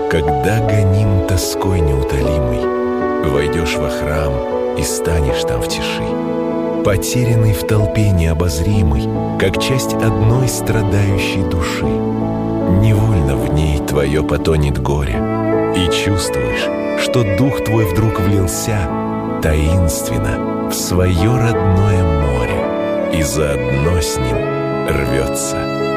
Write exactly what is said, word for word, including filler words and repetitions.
Когда гоним тоской неутолимой, войдешь во храм и станешь там в тиши, потерянный в толпе необозримой, как часть одной страдающей души. Невольно в ней твое потонет горе, и чувствуешь, что дух твой вдруг влился таинственно в свое родное море, и заодно с ним рвется